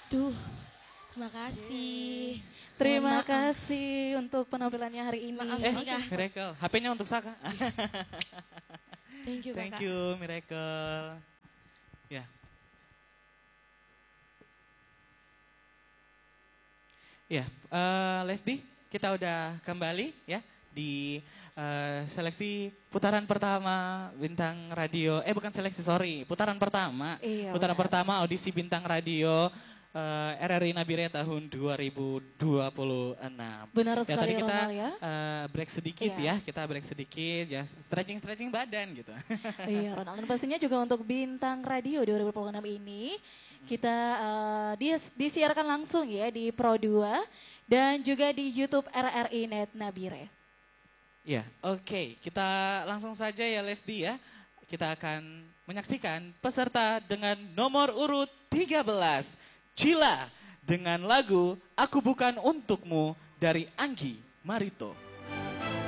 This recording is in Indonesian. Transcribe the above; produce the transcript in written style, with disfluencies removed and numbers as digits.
Duh, terima kasih. Terima Mohon maaf. kasih untuk penampilannya hari ini. Maaf nih, Kak. Miracle, HP-nya untuk Saka. Thank you, Thank Kakak. you, Miracle. Ya. Ya, Lesdi, kita udah kembali ya di seleksi putaran pertama Bintang Radio. Bukan seleksi, sorry, putaran pertama. Iya, Putaran benar. pertama audisi Bintang Radio RRI Nabire tahun 2026. Benar Ya, sekali, tadi kita Ronald ya. break sedikit Iya. ya, kita break sedikit, ya stretching badan gitu. Iya, Ronald. Dan pastinya juga untuk Bintang Radio 2026 ini kita disiarkan langsung ya di Pro 2 dan juga di YouTube RRI Net Nabire. Ya, oke, kita langsung saja ya Lesdi ya. Kita akan menyaksikan peserta dengan nomor urut 13, Cila dengan lagu Aku Bukan Untukmu dari Anggi Marito.